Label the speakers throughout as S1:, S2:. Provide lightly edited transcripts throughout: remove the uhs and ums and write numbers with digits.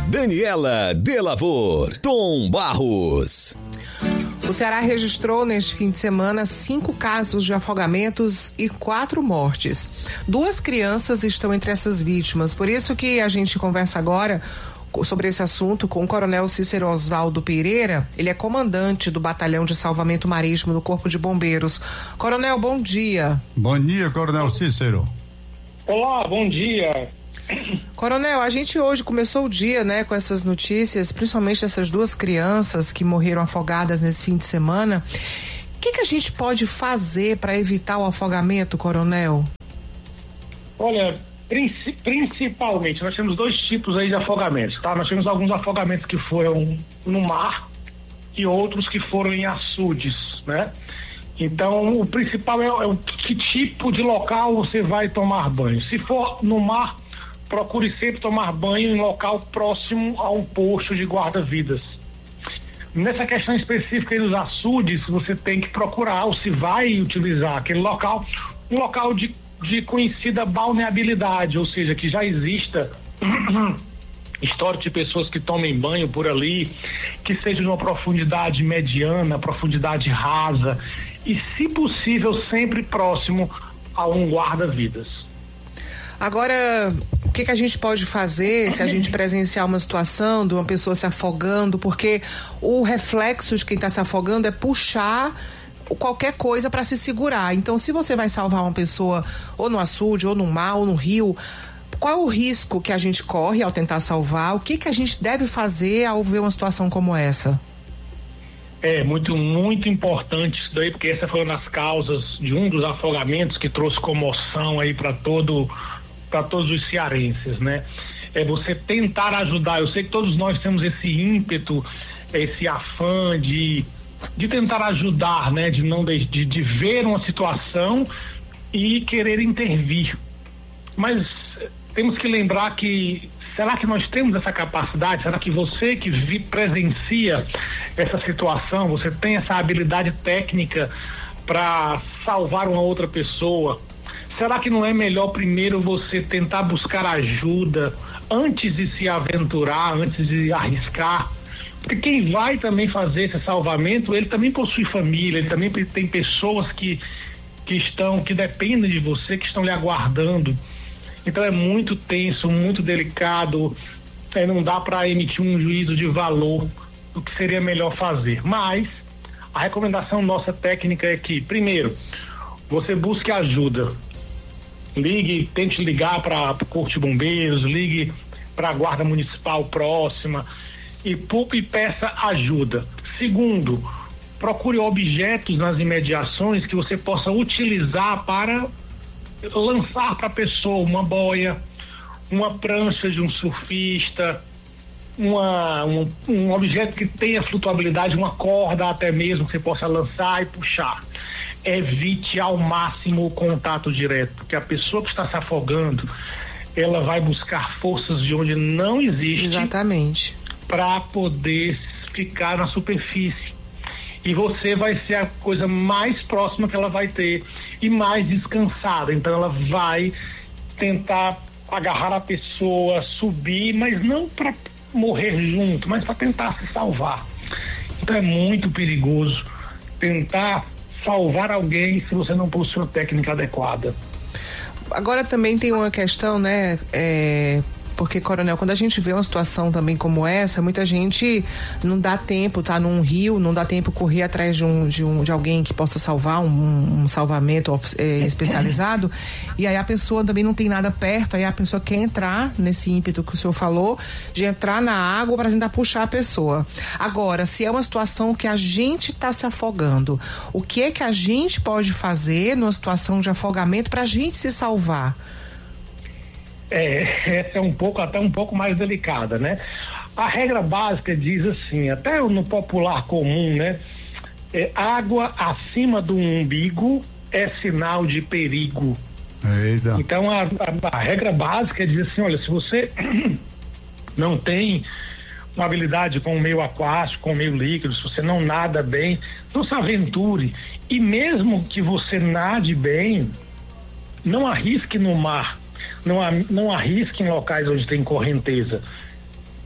S1: Daniela Delavor, Tom Barros.
S2: O Ceará registrou neste fim de semana 5 casos de afogamentos e 4 mortes. 2 crianças estão entre essas vítimas, por isso que a gente conversa agora sobre esse assunto com o Coronel Cícero Osvaldo Pereira. Ele é comandante do Batalhão de Salvamento Marítimo do Corpo de Bombeiros. Coronel, bom dia.
S3: Bom dia, Coronel Cícero.
S4: Olá, bom dia.
S2: Coronel, a gente hoje começou o dia, né, com essas notícias, principalmente dessas 2 crianças que morreram afogadas nesse fim de semana. O que a gente pode fazer para evitar o afogamento, Coronel?
S4: Olha, principalmente, nós temos 2 tipos aí de afogamentos, tá? Nós temos alguns afogamentos que foram no mar e outros que foram em açudes, né? Então, o principal é o que tipo de local você vai tomar banho. Se for no mar, procure sempre tomar banho em local próximo a um posto de guarda-vidas. Nessa questão específica aí dos açudes, você tem que procurar, ou se vai utilizar aquele local, um local de conhecida balneabilidade, ou seja, que já exista histórico de pessoas que tomem banho por ali, que seja de uma profundidade mediana, profundidade rasa e, se possível, sempre próximo a um guarda-vidas.
S2: Agora, o que a gente pode fazer se a gente presenciar uma situação de uma pessoa se afogando? Porque o reflexo de quem está se afogando é puxar qualquer coisa para se segurar. Então, se você vai salvar uma pessoa ou no açude, ou no mar, ou no rio, qual é o risco que a gente corre ao tentar salvar? O que a gente deve fazer ao ver uma situação como essa?
S4: É muito importante isso daí, porque essa foi uma das causas de um dos afogamentos que trouxe comoção aí para todos os cearenses, né? É você tentar ajudar. Eu sei que todos nós temos esse ímpeto, esse afã de tentar ajudar, né? De ver uma situação e querer intervir. Mas temos que lembrar que, será que nós temos essa capacidade? Será que você que presencia essa situação, você tem essa habilidade técnica para salvar uma outra pessoa? Será que não é melhor primeiro você tentar buscar ajuda antes de se aventurar, antes de arriscar? Porque quem vai também fazer esse salvamento, ele também possui família, ele também tem pessoas que dependem de você, que estão lhe aguardando. Então é muito tenso, muito delicado, não dá para emitir um juízo de valor do que seria melhor fazer. Mas a recomendação nossa técnica é que, primeiro, você busque ajuda. Tente ligar para o Corpo de Bombeiros, ligue para a Guarda Municipal próxima e peça ajuda. Segundo, procure objetos nas imediações que você possa utilizar para lançar para a pessoa, uma boia, uma prancha de um surfista, um objeto que tenha flutuabilidade, uma corda até mesmo que você possa lançar e puxar. Evite ao máximo o contato direto, porque a pessoa que está se afogando, ela vai buscar forças de onde não existe.
S2: Exatamente.
S4: Para poder ficar na superfície. E você vai ser a coisa mais próxima que ela vai ter e mais descansada. Então ela vai tentar agarrar a pessoa, subir, mas não para morrer junto, mas para tentar se salvar. Então é muito perigoso tentar salvar alguém se você não possui uma técnica adequada.
S2: Agora também tem uma questão, né? Porque, Coronel, quando a gente vê uma situação também como essa, muita gente não dá tempo, tá num rio, não dá tempo correr atrás de alguém que possa salvar, um salvamento especializado, e aí a pessoa também não tem nada perto, aí a pessoa quer entrar nesse ímpeto que o senhor falou, de entrar na água para tentar puxar a pessoa. Agora, se é uma situação que a gente está se afogando, o que é que a gente pode fazer numa situação de afogamento para a gente se salvar?
S4: Essa é até um pouco mais delicada, né? A regra básica diz assim, até no popular comum, né? Água acima do umbigo é sinal de perigo.
S3: Eita.
S4: Então a regra básica diz assim, olha, se você não tem uma habilidade com o meio aquático, com o meio líquido, se você não nada bem, não se aventure. E mesmo que você nade bem, não arrisque no mar. Não arrisque em locais onde tem correnteza.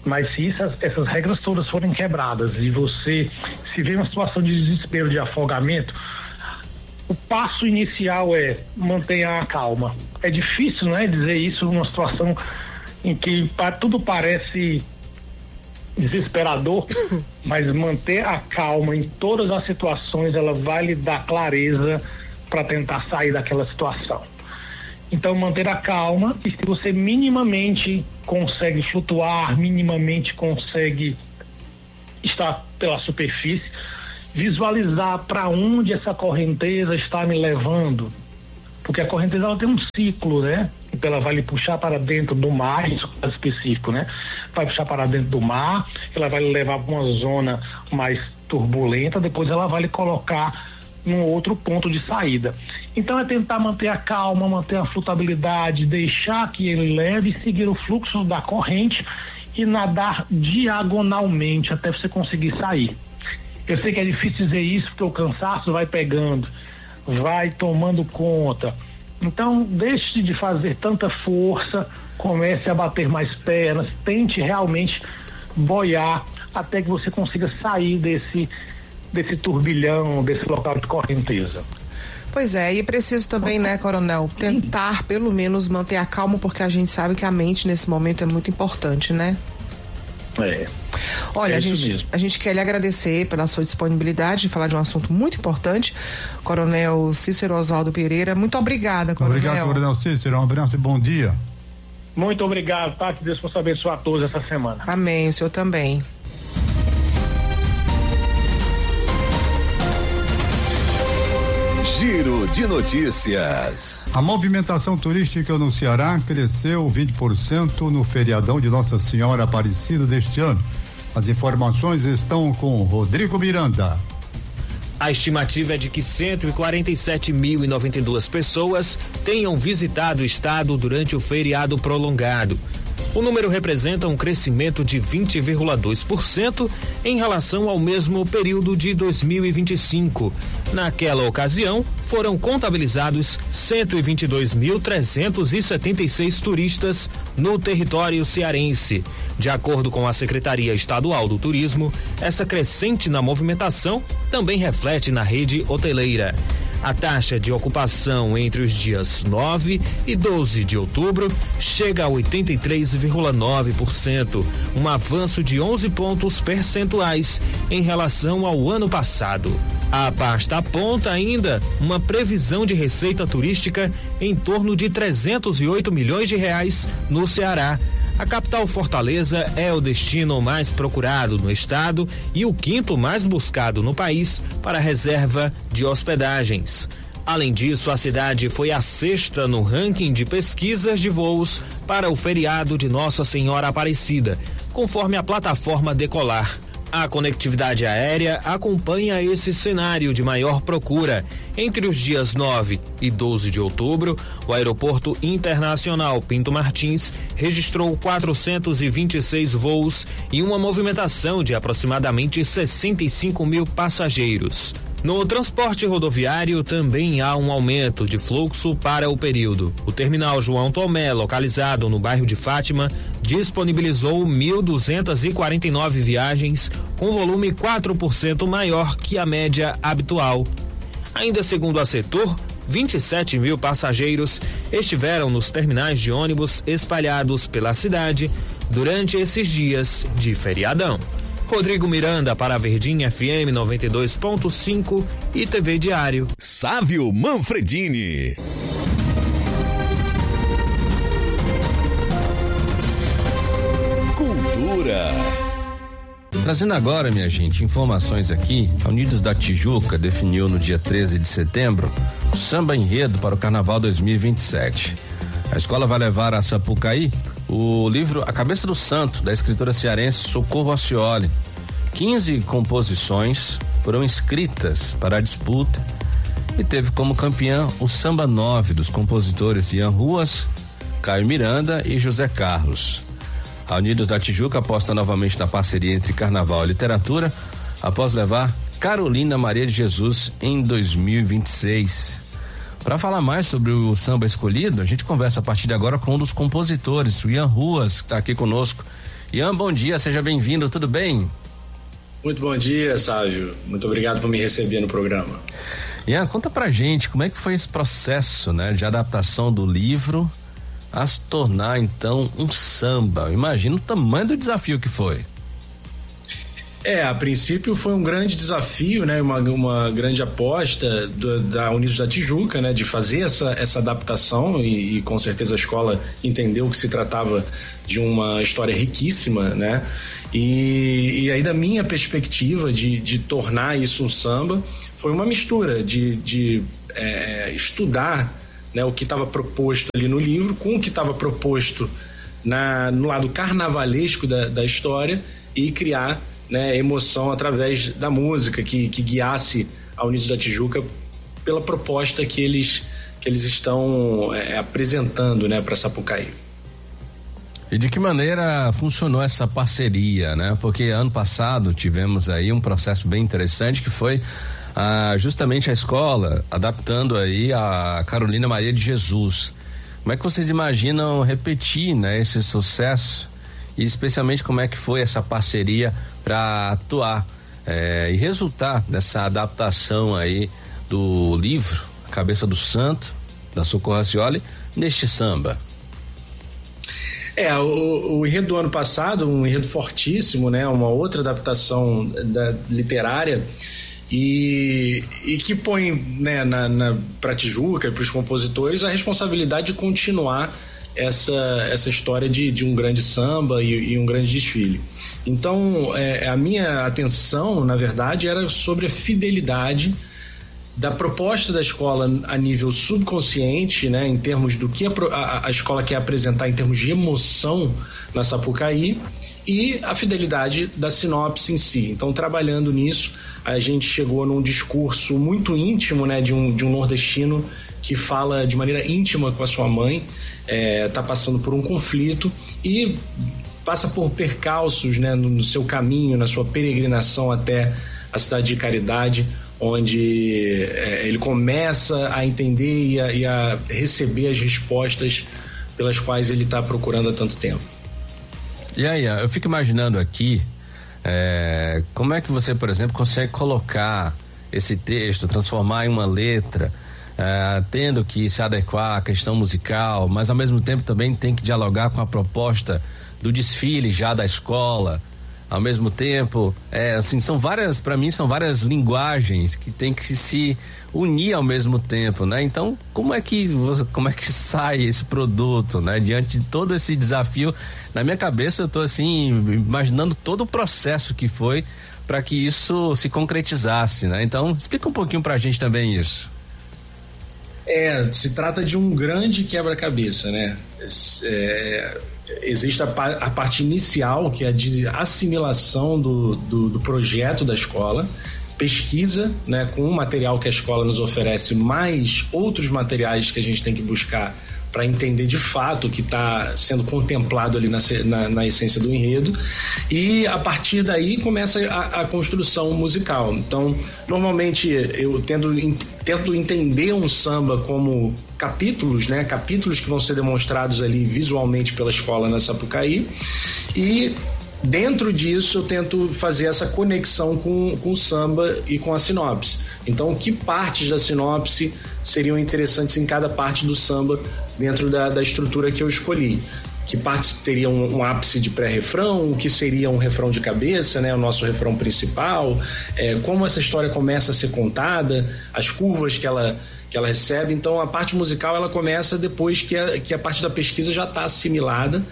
S4: Mas se essas regras todas forem quebradas e você se vê uma situação de desespero, de afogamento, o passo inicial é mantenha a calma. É difícil, não é, dizer isso numa situação em que tudo parece desesperador, mas manter a calma em todas as situações, ela vai lhe dar clareza para tentar sair daquela situação. Então, manter a calma, e se você minimamente consegue flutuar, minimamente consegue estar pela superfície, visualizar para onde essa correnteza está me levando, porque a correnteza ela tem um ciclo, né? Então ela vai lhe puxar para dentro do mar, isso é específico, né? Vai puxar para dentro do mar, ela vai lhe levar para uma zona mais turbulenta, depois ela vai lhe colocar num outro ponto de saída. Então é tentar manter a calma, manter a flutuabilidade, deixar que ele leve e seguir o fluxo da corrente e nadar diagonalmente até você conseguir sair. Eu sei que é difícil dizer isso porque o cansaço vai pegando, vai tomando conta. Então deixe de fazer tanta força, comece a bater mais pernas, tente realmente boiar até que você consiga sair desse turbilhão, desse local de correnteza.
S2: Pois é, e é preciso também, né, Coronel, tentar pelo menos manter a calma, porque a gente sabe que a mente nesse momento é muito importante, né? Olha, a gente quer lhe agradecer pela sua disponibilidade de falar de um assunto muito importante. Coronel Cícero Oswaldo Pereira, muito obrigada, Coronel.
S3: Obrigado, Coronel Cícero, um abraço e bom dia.
S4: Muito obrigado, tá? Que Deus possa abençoar a todos essa semana.
S2: Amém, o senhor também.
S1: Giro de notícias.
S3: A movimentação turística no Ceará cresceu 20% no feriadão de Nossa Senhora Aparecida deste ano. As informações estão com Rodrigo Miranda.
S5: A estimativa é de que 147.092 pessoas tenham visitado o estado durante o feriado prolongado. O número representa um crescimento de 20,2% em relação ao mesmo período de 2025. Naquela ocasião, foram contabilizados 122.376 turistas no território cearense. De acordo com a Secretaria Estadual do Turismo, essa crescente na movimentação também reflete na rede hoteleira. A taxa de ocupação entre os dias 9 e 12 de outubro chega a 83,9%, um avanço de 11 pontos percentuais em relação ao ano passado. A pasta aponta ainda uma previsão de receita turística em torno de 308 milhões de reais no Ceará. A capital Fortaleza é o destino mais procurado no estado e o quinto mais buscado no país para reserva de hospedagens. Além disso, a cidade foi a sexta no ranking de pesquisas de voos para o feriado de Nossa Senhora Aparecida, conforme a plataforma Decolar. A conectividade aérea acompanha esse cenário de maior procura. Entre os dias 9 e 12 de outubro, o Aeroporto Internacional Pinto Martins registrou 426 voos e uma movimentação de aproximadamente 65 mil passageiros. No transporte rodoviário também há um aumento de fluxo para o período. O terminal João Tomé, localizado no bairro de Fátima, disponibilizou 1.249 viagens, com volume 4% maior que a média habitual. Ainda segundo a Setor, 27 mil passageiros estiveram nos terminais de ônibus espalhados pela cidade durante esses dias de feriadão. Rodrigo Miranda para a Verdinha FM 92.5 e TV Diário.
S1: Sávio Manfredini. Cultura.
S6: Trazendo agora, minha gente, informações aqui. A Unidos da Tijuca definiu no dia 13 de setembro o samba enredo para o Carnaval 2027. A escola vai levar a Sapucaí o livro A Cabeça do Santo, da escritora cearense Socorro Ascioli. 15 composições foram escritas para a disputa e teve como campeã o Samba 9 dos compositores Ian Ruas, Caio Miranda e José Carlos. A Unidos da Tijuca aposta novamente na parceria entre Carnaval e Literatura após levar Carolina Maria de Jesus em 2026. Para falar mais sobre o samba escolhido, a gente conversa a partir de agora com um dos compositores, o Ian Ruas, que está aqui conosco. Ian, bom dia, seja bem-vindo, tudo bem?
S7: Muito bom dia, Sávio. Muito obrigado por me receber no programa.
S6: Ian, conta pra gente como é que foi esse processo, né, de adaptação do livro a se tornar, então, um samba. Imagina o tamanho do desafio que foi.
S7: A princípio foi um grande desafio, né? Uma grande aposta da Unidos da Tijuca, né? De fazer essa adaptação e com certeza a escola entendeu que se tratava de uma história riquíssima, né? E aí da minha perspectiva de tornar isso um samba, foi uma mistura de estudar, né, o que estava proposto ali no livro com o que estava proposto no lado carnavalesco da história e criar, né, emoção através da música que guiasse a Unidos da Tijuca pela proposta que eles estão apresentando, né, para Sapucaí.
S6: E de que maneira funcionou essa parceria, né? Porque ano passado tivemos aí um processo bem interessante que foi justamente a escola adaptando aí a Carolina Maria de Jesus. Como é que vocês imaginam repetir, né, esse sucesso e especialmente como é que foi essa parceria para atuar e resultar dessa adaptação aí do livro A Cabeça do Santo, da Socorro Racioli, neste samba?
S7: O enredo do ano passado, um enredo fortíssimo, né? Uma outra adaptação literária e que põe, né, para Tijuca e para os compositores a responsabilidade de continuar essa história de um grande samba e um grande desfile. Então, a minha atenção, na verdade, era sobre a fidelidade da proposta da escola a nível subconsciente, né, em termos do que a escola quer apresentar em termos de emoção na Sapucaí, e a fidelidade da sinopse em si. Então, trabalhando nisso, a gente chegou num discurso muito íntimo, né, de um nordestino que fala de maneira íntima com a sua mãe, tá passando por um conflito e passa por percalços, né, no seu caminho, na sua peregrinação até a cidade de Caridade, onde ele começa a entender e a receber as respostas pelas quais ele está procurando há tanto tempo.
S6: E aí, eu fico imaginando aqui como é que você, por exemplo, consegue colocar esse texto, transformar em uma letra, tendo que se adequar à questão musical, mas ao mesmo tempo também tem que dialogar com a proposta do desfile já da escola. Ao mesmo tempo, são várias linguagens que tem que se unir ao mesmo tempo, né? Então, como é que sai esse produto, né? Diante de todo esse desafio, na minha cabeça eu tô assim, imaginando todo o processo que foi para que isso se concretizasse, né? Então, explica um pouquinho pra gente também isso.
S7: Se trata de um grande quebra-cabeça, né? Existe a parte inicial, que é de assimilação do projeto da escola, pesquisa, né, com o material que a escola nos oferece, mais outros materiais que a gente tem que buscar para entender de fato o que está sendo contemplado ali na essência do enredo, e a partir daí começa a construção musical. Então, normalmente eu tento entender um samba como capítulos, né? Capítulos que vão ser demonstrados ali visualmente pela escola na Sapucaí, e dentro disso eu tento fazer essa conexão com o samba e com a sinopse. Então, que partes da sinopse seriam interessantes em cada parte do samba dentro da estrutura que eu escolhi? Que partes teriam um ápice de pré-refrão, o que seria um refrão de cabeça, né? O nosso refrão principal, como essa história começa a ser contada, as curvas que ela recebe. Então, a parte musical ela começa depois que a parte da pesquisa já está assimilada,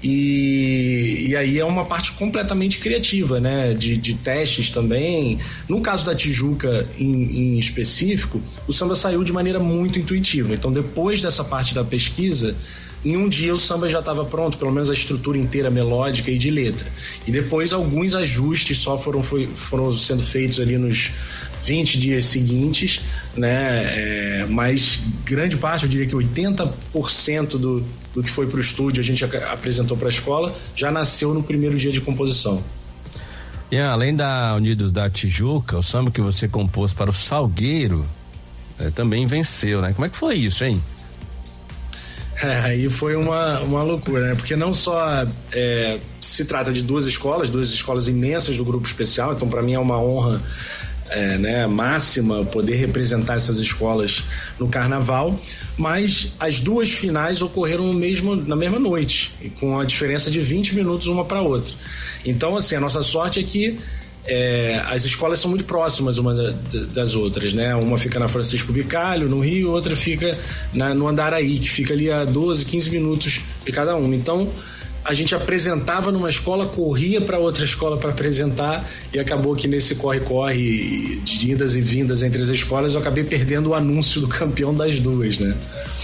S7: e aí é uma parte completamente criativa, né? De testes também. No caso da Tijuca em específico, o samba saiu de maneira muito intuitiva. Então, depois dessa parte da pesquisa, em um dia o samba já estava pronto, pelo menos a estrutura inteira melódica e de letra. E depois alguns ajustes só foram sendo feitos ali nos 20 dias seguintes, né? Mas grande parte, eu diria que 80% do que foi para o estúdio, a gente apresentou para a escola, já nasceu no primeiro dia de composição.
S6: E além da Unidos da Tijuca, o samba que você compôs para o Salgueiro também venceu, né? Como é que foi isso, hein?
S7: Aí foi uma loucura, né? Porque não só se trata de duas escolas imensas do grupo especial, então para mim é uma honra máxima poder representar essas escolas no carnaval, mas as duas finais ocorreram na mesma noite, com a diferença de 20 minutos uma para outra. Então, assim, a nossa sorte é que as escolas são muito próximas uma das outras, né? Uma fica na Francisco Bicalho, no Rio, outra fica no Andaraí, que fica ali a 12, 15 minutos de cada uma. Então, a gente apresentava numa escola, corria para outra escola para apresentar, e acabou que nesse corre-corre de idas e vindas entre as escolas eu acabei perdendo o anúncio do campeão das duas, né?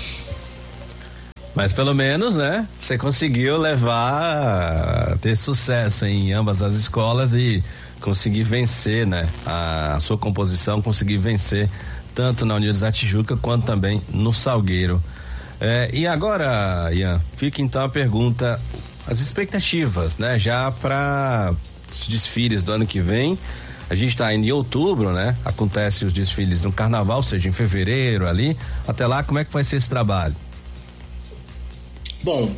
S6: Mas pelo menos, né, você conseguiu ter sucesso em ambas as escolas e conseguir vencer, né, a sua composição, conseguir vencer tanto na Unidos da Tijuca quanto também no Salgueiro. E agora, Ian, fica então a pergunta, as expectativas, né, já para os desfiles do ano que vem. A gente está em outubro, né? Acontece os desfiles no carnaval, seja em fevereiro ali. Até lá, como é que vai ser esse trabalho?
S7: Bom,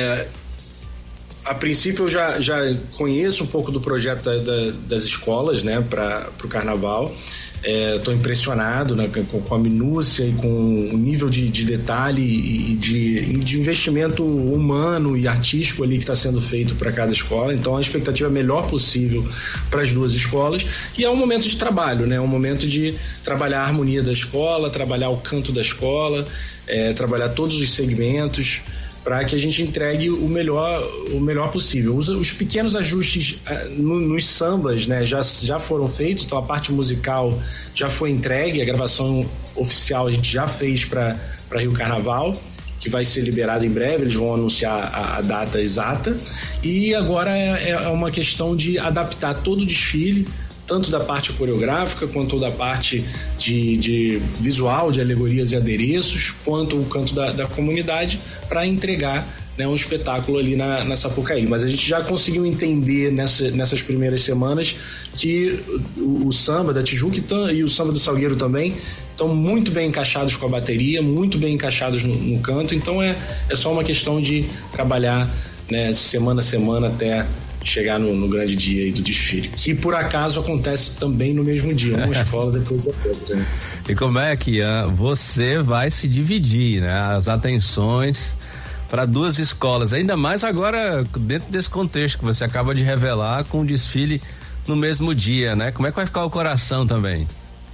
S7: a princípio eu já conheço um pouco do projeto das escolas, né, para o carnaval. Estou impressionado, né, com a minúcia e com o nível de detalhe e de investimento humano e artístico ali que está sendo feito para cada escola. Então a expectativa é a melhor possível para as duas escolas, e é um momento de trabalho, né, um momento de trabalhar a harmonia da escola, trabalhar o canto da escola, trabalhar todos os segmentos, para que a gente entregue o melhor possível. Os pequenos ajustes nos sambas, né, já foram feitos, então a parte musical já foi entregue, a gravação oficial a gente já fez para Rio Carnaval, que vai ser liberado em breve, eles vão anunciar a data exata, e agora é uma questão de adaptar todo o desfile, tanto da parte coreográfica, quanto da parte de visual, de alegorias e adereços, quanto o canto da comunidade, para entregar, né, um espetáculo ali na Sapucaí. Mas a gente já conseguiu entender nessas primeiras semanas que o samba da Tijuca e o samba do Salgueiro também estão muito bem encaixados com a bateria, muito bem encaixados no canto, então é só uma questão de trabalhar, né, semana a semana até chegar no grande dia aí do desfile, que por acaso acontece também no mesmo dia, uma escola depois da outra, né?
S6: E como é que você vai se dividir, né, as atenções para duas escolas, ainda mais agora dentro desse contexto que você acaba de revelar, com o desfile no mesmo dia, né? Como é que vai ficar o coração também?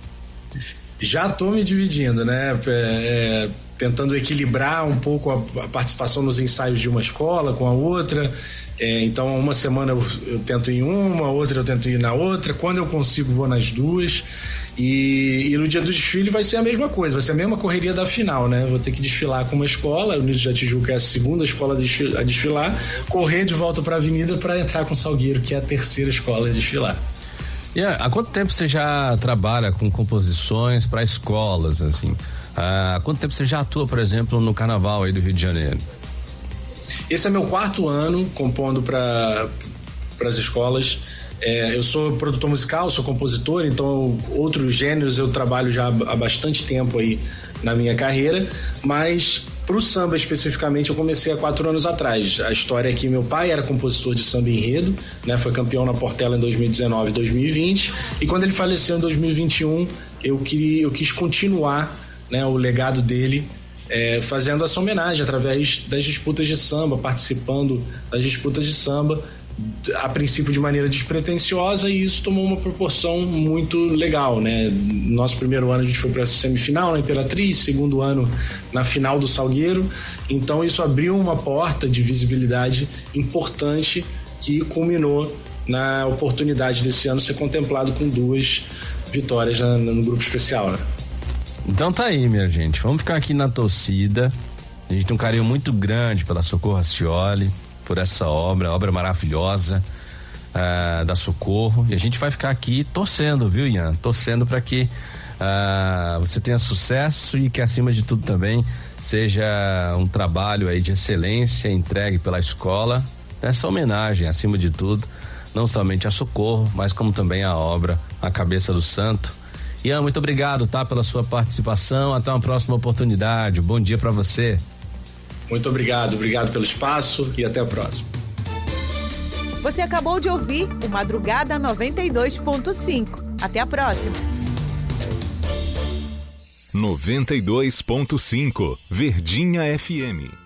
S7: Já tô me dividindo, né? Tentando equilibrar um pouco a participação nos ensaios de uma escola com a outra. Então uma semana eu tento ir em uma, outra eu tento ir na outra, quando eu consigo vou nas duas, e no dia do desfile vai ser a mesma coisa, vai ser a mesma correria da final, né? Vou ter que desfilar com uma escola, o Unidos da Tijuca é a segunda escola a desfilar, correr de volta para a avenida para entrar com o Salgueiro, que é a terceira escola a desfilar.
S6: E há quanto tempo você já trabalha com composições para escolas, assim? Há quanto tempo você já atua, por exemplo, no Carnaval aí do Rio de Janeiro?
S7: Esse é meu 4º ano compondo para as escolas. Eu sou produtor musical, sou compositor, então outros gêneros eu trabalho já há bastante tempo aí na minha carreira, mas pro samba especificamente eu comecei há 4 anos atrás. A história é que meu pai era compositor de samba enredo, né, foi campeão na Portela em 2019 e 2020, e quando ele faleceu em 2021 eu quis continuar, né, o legado dele, fazendo essa homenagem através das disputas de samba, participando das disputas de samba, a princípio de maneira despretensiosa, e isso tomou uma proporção muito legal, né? Nosso primeiro ano a gente foi para a semifinal na Imperatriz, segundo ano na final do Salgueiro, então isso abriu uma porta de visibilidade importante que culminou na oportunidade desse ano ser contemplado com 2 vitórias no grupo especial, né?
S6: Então tá aí, minha gente, vamos ficar aqui na torcida. A gente tem um carinho muito grande pela Socorro Racioli, por essa obra maravilhosa da Socorro, e a gente vai ficar aqui torcendo, viu, Ian? Torcendo para que você tenha sucesso e que, acima de tudo, também seja um trabalho aí de excelência entregue pela escola, essa homenagem, acima de tudo, não somente a Socorro, mas como também a obra A Cabeça do Santo. Ian, muito obrigado, tá, pela sua participação. Até uma próxima oportunidade. Bom dia para você.
S7: Muito obrigado pelo espaço e até a próxima.
S8: Você acabou de ouvir o Madrugada 92.5. Até a próxima.
S1: 92.5 Verdinha FM.